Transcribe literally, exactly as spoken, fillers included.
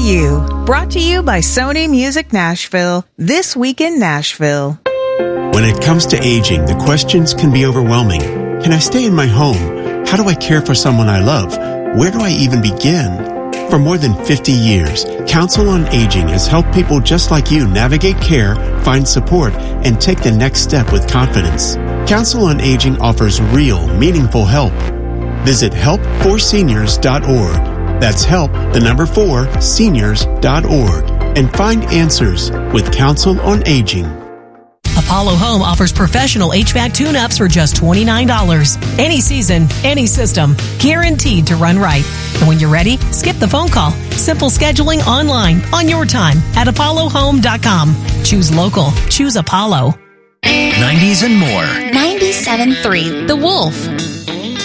You. Brought to you by Sony Music Nashville. This Week in Nashville. When it comes to aging, the questions can be overwhelming. Can I stay in my home? How do I care for someone I love? Where do I even begin? For more than fifty years, Council on Aging has helped people just like you navigate care, find support, and take the next step with confidence. Council on Aging offers real, meaningful help. Visit help for seniors dot org. That's help, the number four, seniors dot org. And find answers with Council on Aging. Apollo Home offers professional H V A C tune-ups for just twenty-nine dollars. Any season, any system, guaranteed to run right. And when you're ready, skip the phone call. Simple scheduling online, on your time, at apollo home dot com. Choose local. Choose Apollo. nineties and more. ninety-seven point three The Wolf.